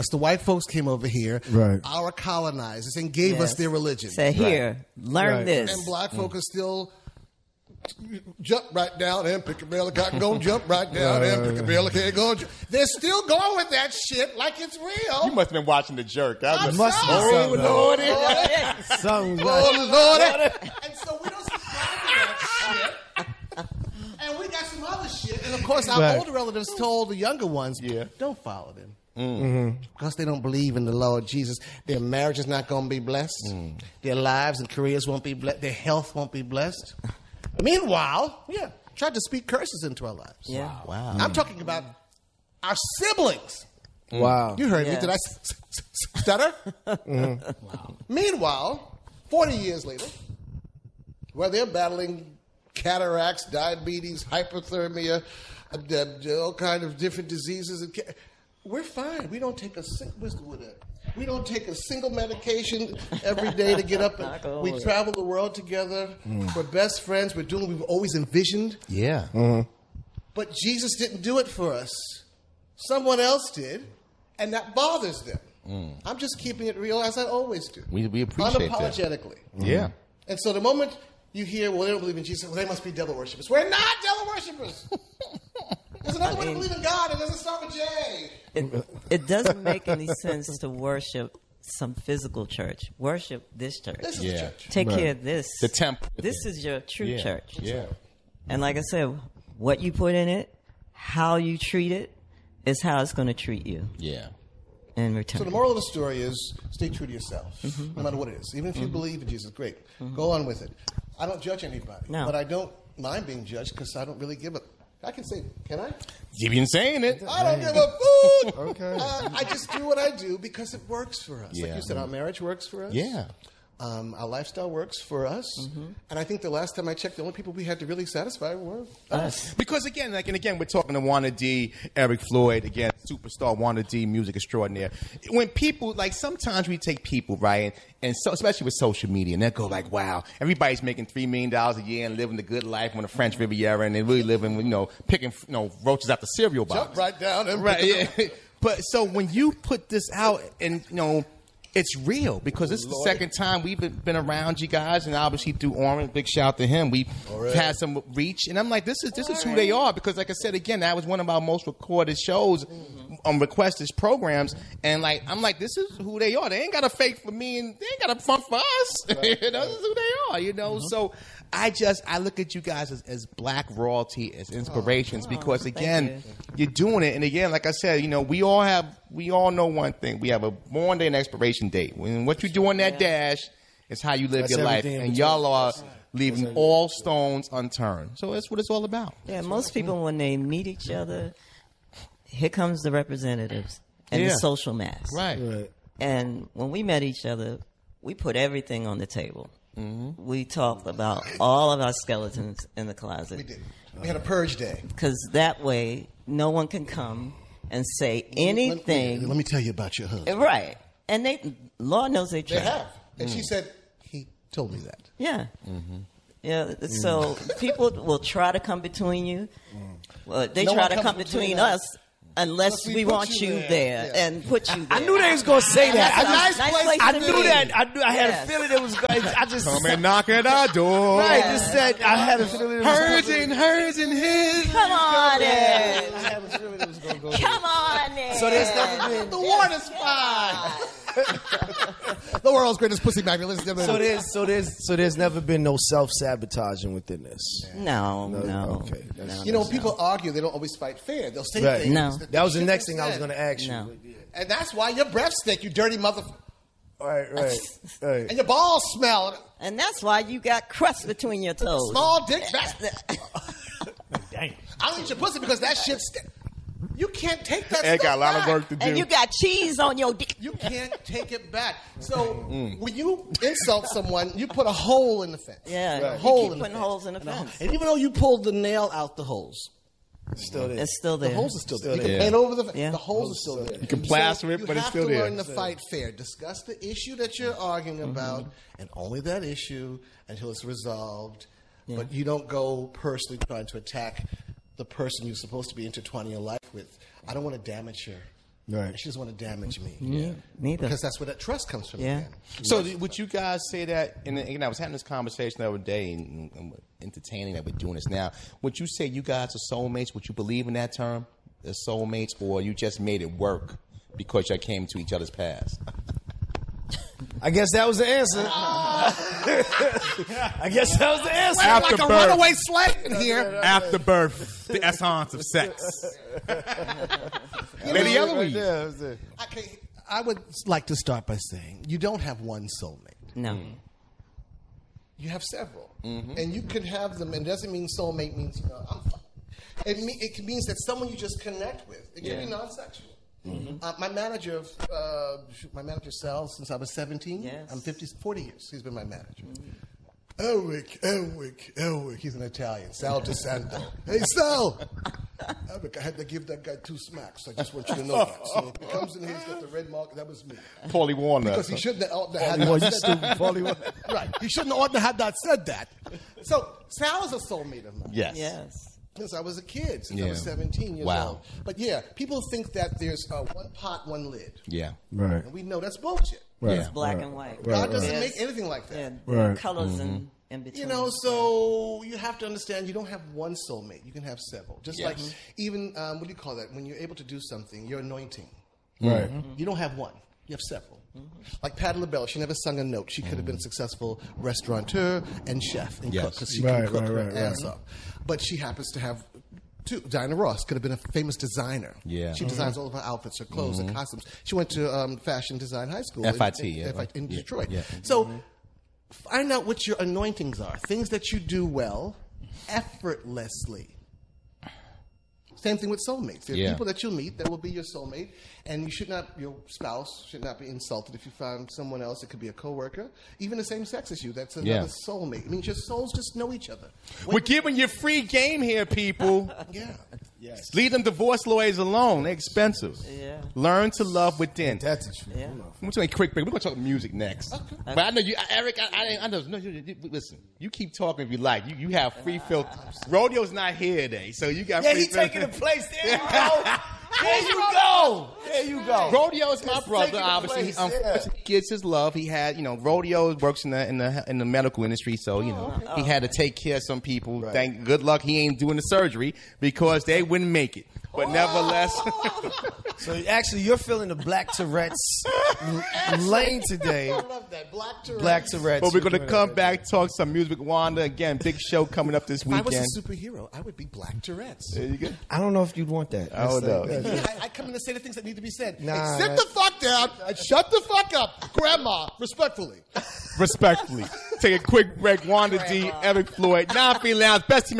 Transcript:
us. The white folks came over here, right. Our colonizers, and gave us their religion. Say, here, learn this. And black folk are still jump right down and pick a bell of cotton, go jump right down and pick a bell of cotton, go jump. They're still going with that shit like it's real. You must have been watching The Jerk. I'm must sorry. be Lordy. Something. Lordy. And so we don't subscribe to that shit. And we got some other shit. And of course, our older relatives told the younger ones, don't follow them. Because they don't believe in the Lord Jesus. Their marriage is not going to be blessed. Their lives and careers won't be blessed. Their health won't be blessed. Meanwhile, tried to speak curses into our lives. Yeah. Wow. I'm talking about our siblings. Wow. You heard me. Did I stutter? Wow. Meanwhile, 40 years later, where they're battling cataracts, diabetes, hyperthermia, all kind of different diseases, we're fine. We don't take we don't take a single medication every day to get up. And we travel the world together. We're best friends. We're doing what we've always envisioned. Yeah. But Jesus didn't do it for us. Someone else did, and that bothers them. I'm just keeping it real as I always do. We appreciate that. Unapologetically. Yeah. And so the moment you hear, well, they don't believe in Jesus, well, they must be devil worshippers. We're not devil worshippers. There's another way to believe in God. It doesn't start with J. It doesn't make any sense to worship some physical church. Worship this church. This is the church. Take care of this. The temple. This is your true church. Yeah. And like I said, what you put in it, how you treat it, is how it's going to treat you. Yeah. In return. So the moral of the story is stay true to yourself, no matter what it is. Even if you believe in Jesus, great. Go on with it. I don't judge anybody. No. But I don't mind being judged because I don't really give a... I can say, can I? You've been saying it. I don't give a food. Okay. I just do what I do because it works for us. Yeah. Like you said, our marriage works for us. Yeah. Our lifestyle works for us. And I think the last time I checked, the only people we had to really satisfy were us. Because again, we're talking to Wanda D, Eric Floyd, again, superstar Wanda D, music extraordinaire. When people, like sometimes we take people, right, and so, especially with social media, and they go like, wow, everybody's making $3 million a year and living the good life on the French Riviera, and they're really living, picking, roaches out the cereal box. Jump right down and Right, yeah. But so when you put this out and, it's real because this is the second time we've been around you guys, and obviously through Orange, big shout out to him. We've had some reach, and I'm like, this is who they are because, like I said again, that was one of our most recorded shows, requested programs, and I'm like, this is who they are. They ain't got to fake for me, and they ain't got to front for us. Right. This is who they are, So I look at you guys as black royalty, as inspirations because again, you're doing it, and again, like I said, we all know one thing: we have a born day and expiration date. When what you do on that dash is how you live your life, and y'all are leaving all stones unturned. So that's what it's all about. Yeah, most people when they meet each other, here comes the representatives and the social mass. Right. And when we met each other, we put everything on the table. We talked about all of our skeletons in the closet. We did. We had a purge day. Because that way, no one can come and say anything. Let me tell you about your husband. Right. And Lord knows they try. They have. And she said, he told me that. Yeah. Yeah. So people will try to come between you. Well, they No try one to comes come between between us. Unless we put want you you there. there and put you there. I knew they was gonna say that. That's a nice place I to knew be. that. I had a feeling it was going. I just Come and knock at our door. right. Just said I had a feeling it was Hers and his. Come on in. I had a feeling it was gonna go. Come on in. So there's never been. The water's fine. The world's greatest pussy magnet. So there's never been no self-sabotaging within this. No. Okay. People argue. They don't always fight fair. They'll say Right. things. No. That was the next thing I was going to ask you. No. And that's why your breath stink, you dirty motherfucker. Right. And your balls smell. And that's why you got crust between your toes. Small dick bastard. Damn. I don't eat your pussy because that shit stinks. You can't take that Ed stuff got a lot back. of work to do. And you got cheese on your dick. You can't take it back. So when you insult someone, you put a hole in the fence. Yeah. A You hole keep in the putting fence. holes in the fence. And even though you pulled the nail out the holes, It's still there. It's still there. the holes are still there. You there. can paint over the fence. Yeah. The holes are still there. You can plaster it, but it's still You there. have to learn to fight fair. Discuss the issue that you're arguing about, and only that issue until it's resolved. Yeah. But you don't go personally trying to attack the person you're supposed to be intertwining your life with. I don't want to damage Right. She doesn't want to damage me. Yeah, neither. Because that's where that trust comes from. Yeah. Again. So would you guys say that? And I was having this conversation the other day, and entertaining that we're doing this now. Would you say you guys are soulmates? Would you believe in that term, as soulmates, or you just made it work because y'all came to each other's paths? I guess that was the answer. I guess that was the answer. Like a runaway slave in here. After birth, the essence of sex. Lady Eloise. Okay, I would like to start by saying you don't have one soulmate. No. You have several, and you can have them. And it doesn't mean soulmate means I'm fine. It means that someone you just connect with. It can be non-sexual. My manager, Sal, since I was 17. Yes. I'm 40 years. He's been my manager. Elwick. He's an Italian. Sal DeSanto. Hey, Sal. Elwick, I had to give that guy 2 smacks. I just want you to know that. So he comes in here, he's got the red mark. That was me. Paulie Warner. Because he shouldn't have had that said that. Right. He shouldn't have had that said that. So Sal is a soulmate of mine. Yes. Yes. Since I was a kid, since I was 17 years old. But yeah, people think that there's one pot, one lid. Yeah. Right. And we know that's bullshit. Right. It's black and white. God doesn't There's- make anything like that. Yeah, Right. colors in between. You know, so you have to understand you don't have one soulmate. You can have several. Just like even, what do you call that? When you're able to do something, your anointing. Right. You don't have one. You have several. Like Patti LaBelle, she never sung a note. She could have been a successful restaurateur and chef and cook because she can cook her ass off. But she happens to have 2. Diana Ross could have been a famous designer. Yeah. She designs all of her outfits, her clothes, her costumes. She went to fashion design high school. FIT, in Detroit. Yeah. So find out what your anointings are. Things that you do well, effortlessly. Same thing with soulmates. There are people that you'll meet that will be your soulmate, and your spouse should not be insulted if you find someone else. It could be a coworker, even the same sex as you. That's another soulmate. I mean, your souls just know each other. We're giving you free game here, people. Yeah. Yes. Leave them divorce lawyers alone. They're expensive. Yeah. Learn to love within. That's the truth. Yeah. I'm going to take a quick break. We're going to talk music next. Okay. But I know you, Eric. I know. No, listen. You keep talking if you like. You have free filter. Rodeo's not here today, so you got. Yeah, free he taking the place. There you go. There you go. There you go. Rodeo's my brother. taking the Obviously, place, unfortunately, he gets his love. He had, Rodeo works in the medical industry, so he had to take care of some people. Right. Good luck, he ain't doing the surgery because they wouldn't make it. But nevertheless, So actually, you're feeling the Black Tourette's lane today. I love that. Black Tourette's. but we're going to come back, talk some music with Wanda again. Big show coming up this If I was weekend. a superhero, I would be Black Tourette's. There you go. I don't know if you'd want that. I don't know. Yeah, I come in to say the things that need to be said. Nah, Sit the fuck down and shut the fuck up, Grandma, respectfully. Respectfully. Take a quick break. Wanda D, Eric Floyd, Non-Free Lounge, best team